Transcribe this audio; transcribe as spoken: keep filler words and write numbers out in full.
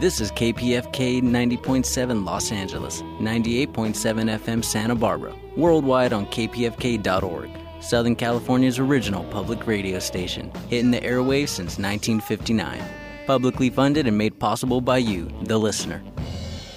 This is K P F K ninety point seven Los Angeles, ninety-eight point seven F M Santa Barbara, worldwide on K P F K dot org, Southern California's original public radio station, hitting the airwaves since nineteen fifty-nine. Publicly funded and made possible by you, the listener.